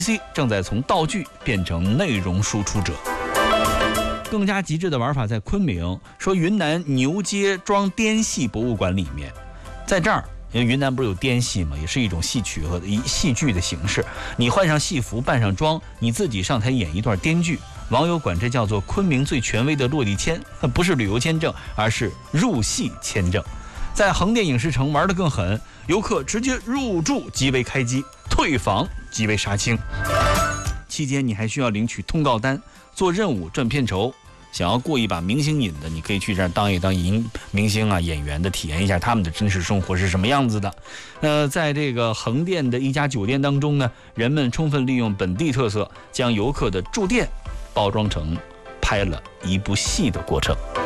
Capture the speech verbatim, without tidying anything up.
C 正在从道具变成内容输出者。更加极致的玩法在昆明，说云南牛街庄滇戏博物馆里面，在这儿，因为云南不是有滇戏嘛，也是一种戏曲和戏剧的形式。你换上戏服，扮上妆，你自己上台演一段滇剧。网友管这叫做昆明最权威的落地签，不是旅游签证，而是入戏签证。在横店影视城玩得更狠，游客直接入住即为开机，退房即为杀青。期间你还需要领取通告单，做任务赚片酬。想要过一把明星瘾的，你可以去这儿当一当银明星啊，演员的，体验一下他们的真实生活是什么样子的。呃，在这个横店的一家酒店当中呢，人们充分利用本地特色，将游客的住店包装成拍了一部戏的过程。